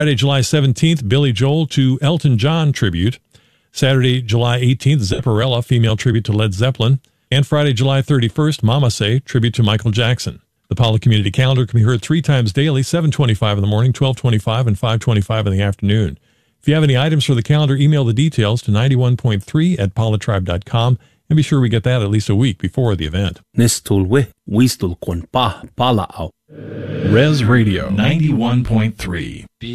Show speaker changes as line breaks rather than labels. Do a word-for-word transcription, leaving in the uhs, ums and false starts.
Friday, July seventeenth, Billy Joel to Elton John tribute. Saturday, July eighteenth, Zepparella, female tribute to Led Zeppelin. And Friday, July thirty-first, Mama Say, tribute to Michael Jackson. The Pala Community Calendar can be heard three times daily, seven twenty-five in the morning, twelve twenty-five, and five twenty-five in the afternoon. If you have any items for the calendar, email the details to ninety-one point three at palatribe dot com, and be sure we get that at least a week before the event.
Nestulwe, wistul kon pa pala au.
Res Radio ninety-one point three.